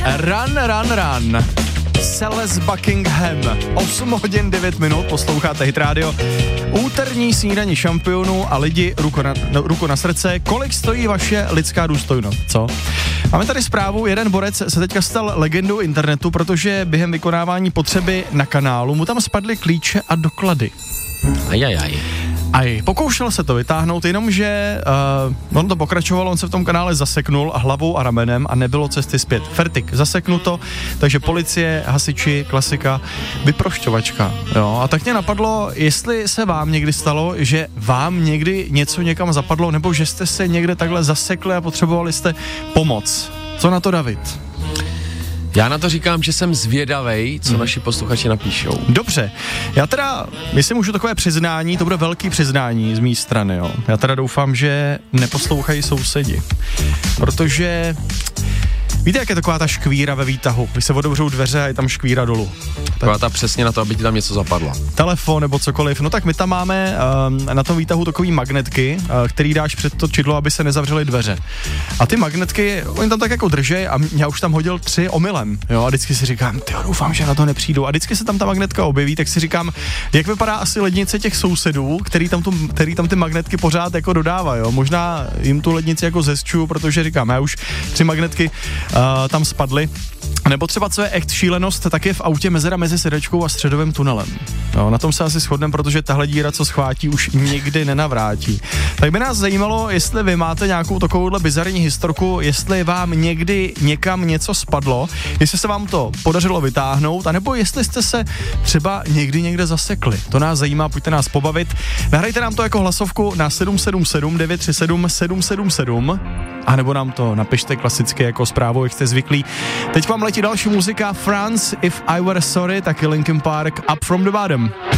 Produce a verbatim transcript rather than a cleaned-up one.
Run, run, run. Celeste Buckingham. osm hodin devět minut, posloucháte Hit Radio. Úterní snídaní šampionů a lidi, ruku na, ruku na srdce, kolik stojí vaše lidská důstojnost, co? Máme tady zprávu, jeden borec se teďka stal legendou internetu, protože během vykonávání potřeby na kanálu mu tam spadly klíče a doklady. Ajajaj. Aj, pokoušel se to vytáhnout, jenomže uh, on to pokračoval, on se v tom kanále zaseknul hlavou a ramenem a nebylo cesty zpět. Fertik, zaseknuto, takže policie, hasiči, klasika, vyprošťovačka. Jo, a tak mě napadlo, jestli se vám někdy stalo, že vám někdy něco někam zapadlo, nebo že jste se někde takhle zasekli a potřebovali jste pomoc. Co na to, David? Já na to říkám, že jsem zvědavej, co hmm. naši posluchači napíšou. Dobře, já teda, myslím už takové přiznání, to bude velký přiznání z mé strany, jo. Já teda doufám, že neposlouchají sousedi, protože víte, jak je taková ta škvíra ve výtahu, když se otevřou dveře a je tam škvíra dolů. Taková ta přesně na to, aby ti tam něco zapadlo. Telefon nebo cokoliv, no tak my tam máme uh, na tom výtahu takový magnetky, uh, který dáš před to čidlo, aby se nezavřely dveře. A ty magnetky, oni tam tak jako držej a já už tam hodil tři omylem, jo, a vždycky si říkám, tyjo, doufám, že na to nepřijdu. A vždycky se tam ta magnetka objeví, tak si říkám, jak vypadá asi lednice těch sousedů, který tam, tu, který tam ty magnetky pořád jako dodávají, jo. Možná jim tu lednici jako zesču, protože říkám, já už tři magnetky uh, tam spadly. Nebo třeba, co je echt šílenost, tak je v autě mezera mezi sedačkou a středovým tunelem. No, na tom se asi shodneme, protože tahle díra, co schvátí, už nikdy nenavrátí. Tak by nás zajímalo, jestli vy máte nějakou takovouhle bizarní historku, jestli vám někdy někam něco spadlo, jestli se vám to podařilo vytáhnout, anebo jestli jste se třeba někdy někde zasekli. To nás zajímá, pojďte nás pobavit. Nahrajte nám to jako hlasovku na sedm sedm sedm devět tři sedm sedm sedm sedm, anebo nám to napište klasicky jako zprávu, jak jste zvyklí. Teď vám letí další muzika, France, If I Were Sorry, taky Linkin Park, Up From The Bottom.